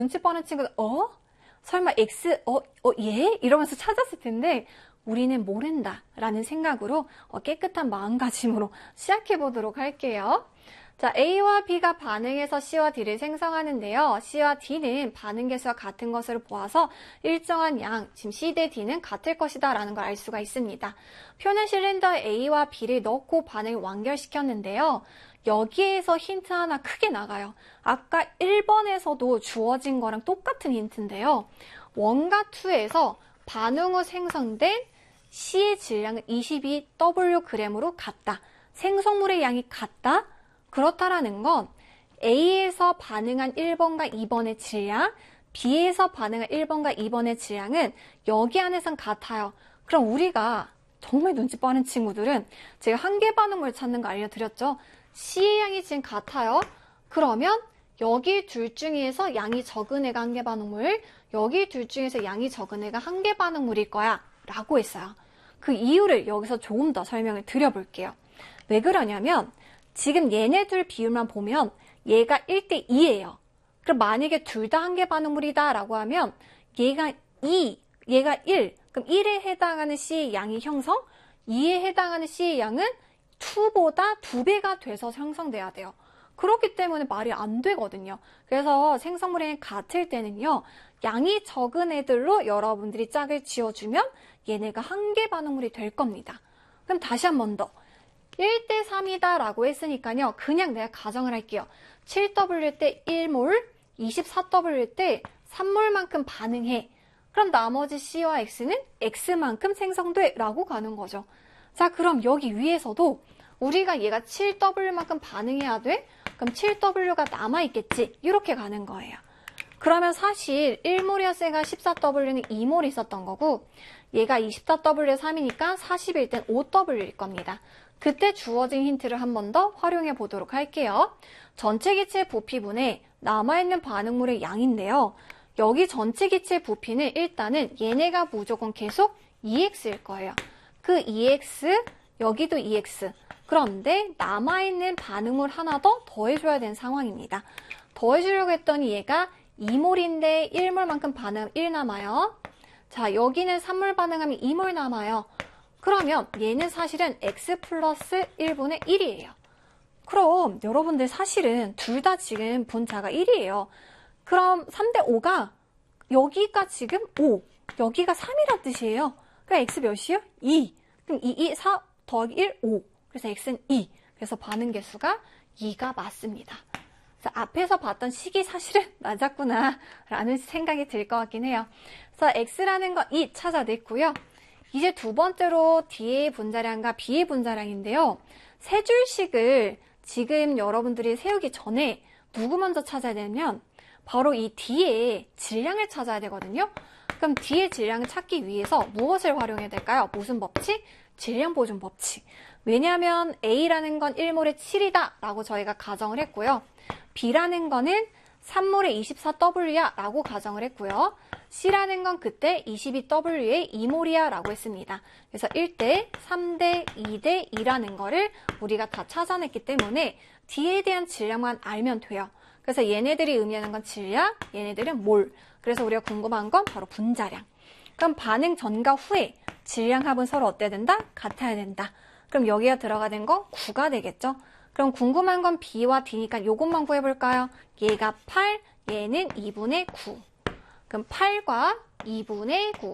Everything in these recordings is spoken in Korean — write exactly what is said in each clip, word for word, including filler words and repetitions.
눈치 빠른 친구들 어? 설마 X, 어? 어? 예? 이러면서 찾았을 텐데 우리는 모른다 라는 생각으로 깨끗한 마음가짐으로 시작해 보도록 할게요. 자, A와 B가 반응해서 C와 D를 생성하는데요. C와 D는 반응 개수가 같은 것으로 보아서 일정한 양, 지금 C 대 D는 같을 것이다 라는 걸 알 수가 있습니다. 표는 실린더에 A와 B를 넣고 반응을 완결시켰는데요. 여기에서 힌트 하나 크게 나가요. 아까 일 번에서도 주어진 거랑 똑같은 힌트인데요. 원과 이에서 반응 후 생성된 C의 질량은 이십이 더블유 그램으로 같다. 생성물의 양이 같다? 그렇다라는 건 A에서 반응한 일 번과 이 번의 질량, B에서 반응한 일 번과 이 번의 질량은 여기 안에선 같아요. 그럼 우리가 정말 눈치 빠른 친구들은 제가 한계 반응물 찾는 거 알려드렸죠? C의 양이 지금 같아요. 그러면 여기 둘 중에서 양이 적은 애가 한계 반응물, 여기 둘 중에서 양이 적은 애가 한계 반응물일 거야 라고 했어요. 그 이유를 여기서 조금 더 설명을 드려볼게요. 왜 그러냐면 지금 얘네 둘 비율만 보면 얘가 일 대 이예요. 그럼 만약에 둘 다 한계 반응물이다 라고 하면 얘가 이, 얘가 일, 그럼 일에 해당하는 C의 양이 형성, 이에 해당하는 C의 양은 이보다 두 배가 돼서 형성돼야 돼요. 그렇기 때문에 말이 안 되거든요. 그래서 생성물이 같을 때는요, 양이 적은 애들로 여러분들이 짝을 지어주면 얘네가 한계 반응물이 될 겁니다. 그럼 다시 한 번 더. 일 대 삼이다 라고 했으니까요. 그냥 내가 가정을 할게요. 칠 더블유 때 일 몰, 이십사 더블유 때 삼 몰만큼 반응해. 그럼 나머지 C와 X는 X만큼 생성돼 라고 가는 거죠. 자, 그럼 여기 위에서도 우리가 얘가 칠 더블유만큼 반응해야 돼? 그럼 칠 더블유가 남아있겠지. 이렇게 가는 거예요. 그러면 사실 일 몰이었으니까 십사 더블유는 이 몰 있었던 거고 얘가 이십사 더블유 삼이니까 사십일 땐 오 더블유일 겁니다. 그때 주어진 힌트를 한 번 더 활용해 보도록 할게요. 전체 기체 부피분에 남아있는 반응물의 양인데요. 여기 전체 기체 부피는 일단은 얘네가 무조건 계속 이엑스일 거예요. 그 이엑스, 여기도 이엑스. 그런데 남아있는 반응물 하나 더 더해줘야 되는 상황입니다. 더해주려고 했더니 얘가 이 몰인데 일 몰만큼 반응 일 남아요. 자, 여기는 삼 몰 반응하면 이 몰 남아요. 그러면 얘는 사실은 X 플러스 일분의 일이에요. 그럼 여러분들 사실은 둘 다 지금 분자가 일이에요. 그럼 삼 대 오가 여기가 지금 오, 여기가 삼이란 뜻이에요. 그럼 X 몇이요? 이. 그럼 이, 이, 사 더하기 일, 오. 그래서 X는 이. 그래서 반응 개수가 이가 맞습니다. 그래서 앞에서 봤던 식이 사실은 맞았구나 라는 생각이 들 것 같긴 해요. 그래서 X라는 거 이 찾아냈고요. 이제 두 번째로 D의 분자량과 B의 분자량인데요. 세 줄씩을 지금 여러분들이 세우기 전에 누구 먼저 찾아야 되냐면 바로 이 D의 질량을 찾아야 되거든요. 그럼 D의 질량을 찾기 위해서 무엇을 활용해야 될까요? 무슨 법칙? 질량 보존 법칙. 왜냐하면 A라는 건 일 몰에 칠이다 라고 저희가 가정을 했고요. B라는 거는 삼 몰에 이십사 더블유야 라고 가정을 했고요. C라는 건 그때 이십이 더블유에 이 몰이야 라고 했습니다. 그래서 일 대 삼 대 이 대 이라는 거를 우리가 다 찾아냈기 때문에 D에 대한 질량만 알면 돼요. 그래서 얘네들이 의미하는 건 질량, 얘네들은 몰. 그래서 우리가 궁금한 건 바로 분자량. 그럼 반응 전과 후에 질량 합은 서로 어때야 된다? 같아야 된다. 그럼 여기가 들어가는 건 구가 되겠죠? 그럼 궁금한 건 B와 D니까 이것만 구해볼까요? 얘가 팔, 얘는 이분의 구. 그럼 팔과 이분의 구.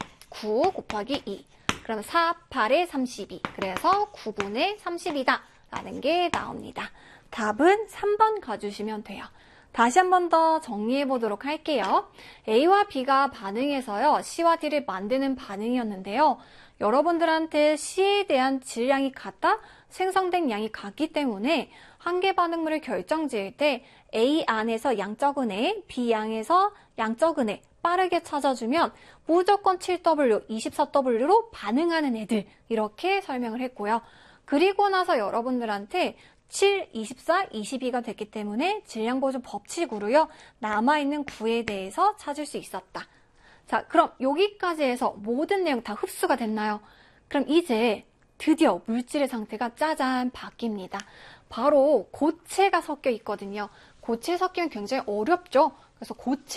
구 곱하기 이. 그럼 사, 팔에 삼십이. 그래서 구분의 삼십이다. 라는 게 나옵니다. 답은 삼 번 가주시면 돼요. 다시 한 번 더 정리해 보도록 할게요. A와 B가 반응해서요. C와 D를 만드는 반응이었는데요. 여러분들한테 C에 대한 질량이 같다? 생성된 양이 같기 때문에 한계 반응물을 결정지을 때 A 안에서 양 적은 애, B 양에서 양 적은 애 빠르게 찾아주면 무조건 칠 더블유, 이십사 더블유로 반응하는 애들 이렇게 설명을 했고요. 그리고 나서 여러분들한테 칠, 이십사, 이십이가 됐기 때문에 질량보존 법칙으로요. 남아있는 구에 대해서 찾을 수 있었다. 자, 그럼 여기까지 해서 모든 내용 다 흡수가 됐나요? 그럼 이제 드디어 물질의 상태가 짜잔 바뀝니다. 바로 고체가 섞여 있거든요. 고체 섞이면 굉장히 어렵죠. 그래서 고체